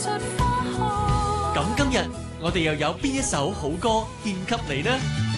咁今日我哋又有邊一首好歌獻給你呢？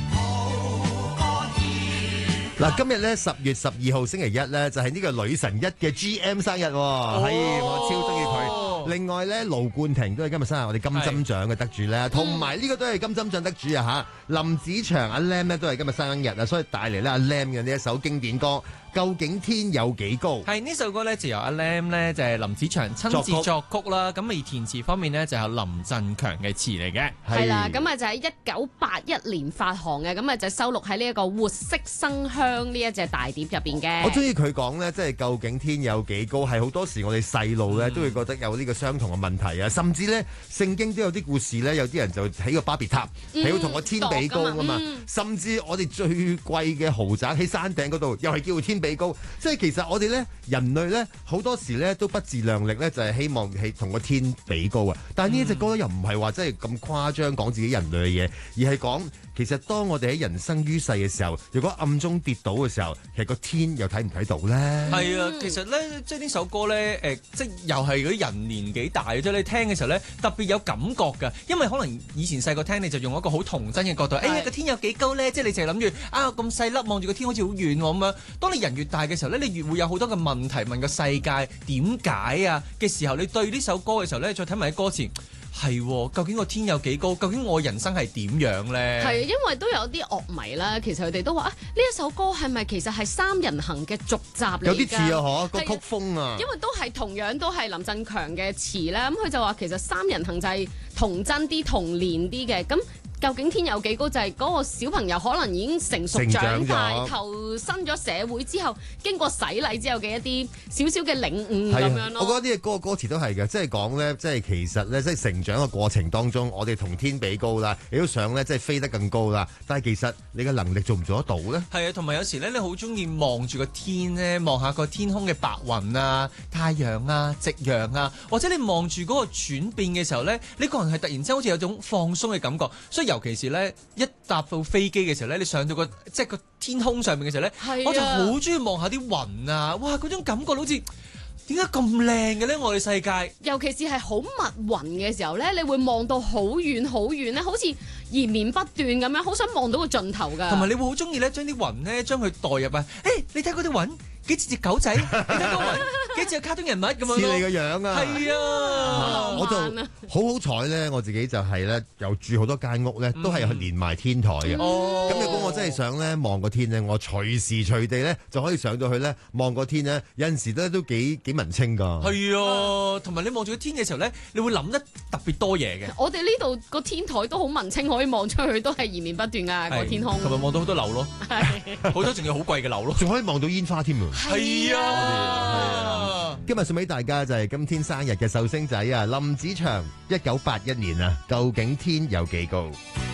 嗱，今日咧10月12號星期一咧，就係呢個女神一嘅 GM 生日喎，係我超中意佢。另外咧，盧冠廷都係今日生日，我哋金針獎嘅得主咧，同埋呢個都係金針獎得主啊嚇。林子祥阿 Lam 咧都係今日生日啊，所以帶嚟咧阿 Lam 嘅呢一首經典歌。究竟天有幾高？ 係呢首歌咧就由阿 Lam 咧就係林子祥親自作曲啦，咁而填詞方面呢，就係林振強嘅詞嚟嘅。 係啦，咁啊就喺1981年發行嘅，咁啊就收錄喺呢一個活色生香呢一隻大碟入邊嘅。 我中意佢講咧，即係究竟天有幾高？係好多時我哋細路咧都會覺得有呢個相同嘅問題啊，甚至咧聖經都有啲故事咧，有啲人就起個巴別塔，係要同個天比高㗎嘛。甚至我哋最貴嘅豪宅喺山頂嗰度，又係叫天比高。即係其實我哋咧人類咧好多時咧都不自量力咧，就係希望係同個天比高啊。但係呢一隻歌咧又唔係話真係咁誇張講自己人類嘅嘢，而係講其實當我哋喺人生於世嘅時候，如果暗中跌倒嘅時候，其實個天又睇唔睇到咧？ 係啊，其實咧即係呢首歌咧即係又係嗰啲人年紀大嘅啫，你聽嘅時候咧特別有感覺㗎，因為可能以前細個聽你就用一個好童真嘅角度，個天有幾高咧？即係你淨係諗住啊咁細粒望住個天好似好遠喎咁樣。當你人越大嘅時候咧，你越會有好多嘅問題問個世界點解啊嘅時候，你對呢首歌嘅時候咧，再睇埋啲歌詞。係，究竟個天有幾高？究竟我人生係點樣咧？ 係，因為都有啲樂迷啦，其實佢哋都話啊，呢一首歌係咪其實係三人行嘅續集嚟㗎？ 有啲似啊，嗬，個曲風啊。 因為都係同樣都係林振強嘅詞啦，咁佢就話其實三人行就係童真啲、童年啲嘅咁。究竟天有幾高？就係嗰個小朋友可能已經成熟長大，投身咗社會之後，經過洗禮之後嘅一啲少少嘅領悟咁樣咯。 我覺得呢個歌詞都係嘅，即係講咧，即係其實咧，即係成長嘅過程當中，我哋同天比高啦，你都想咧，即係飛得更高啦。但係其實你嘅能力做唔做得到咧？係啊，同埋有時咧，你好中意望住個天咧，望下個天空嘅白雲啊、太陽啊、夕陽啊，或者你望住嗰個轉變嘅時候咧，你個人係突然之間好似有種放鬆嘅感覺，所以尤其是咧一搭到飛機嘅時候咧，你上到即係個天空上面嘅時候咧，我就好中意望下啲雲啊！哇，嗰種感覺好似點解咁靚嘅咧？我哋世界， 尤其是係好密雲嘅時候咧，你會望到好遠好遠咧，好似延綿不斷咁樣，好想望到個盡頭㗎。 同埋你會好中意咧，將啲雲咧將佢代入啊！你睇嗰啲雲幾似隻狗仔，你睇嗰雲幾似個卡通人物咁樣咯。似你個樣啊！ 係啊， 我就好彩咧，我自己就係咧，又住好多間屋咧，都係連埋天台嘅。咁如果我真係想咧望個天咧，我隨時隨地咧就可以上到去咧望個天咧，有陣時都幾文青㗎。 係啊，同埋你望住個天嘅時候咧，你會諗得特別多嘢嘅。 我哋呢度個天台都好文青，可以望出去都係延綿不斷啊個天空。 同埋望到好多樓咯，好多仲有好貴嘅樓咯， 仲可以望到煙花添啊！ 係啊！ 今日送俾大家就係今天生日嘅壽星仔啊，林子祥，1981年啊，究竟天有幾高？